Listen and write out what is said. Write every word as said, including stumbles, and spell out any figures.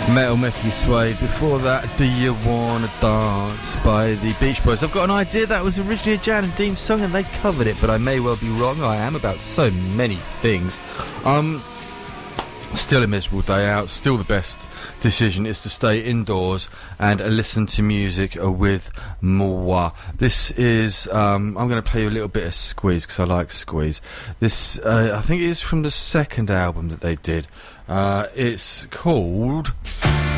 Metal Mickey Sway. Before that, Do You Wanna Dance by the Beach Boys. I've got an idea that was originally a Jan and Dean song and they covered it, but I may well be wrong. I am about so many things. Um, still a miserable day out. Still the best decision is to stay indoors and uh, listen to music uh, with moi. This is, um, I'm going to play you a little bit of Squeeze because I like Squeeze. This, uh, I think it is from the second album that they did. Uh, it's called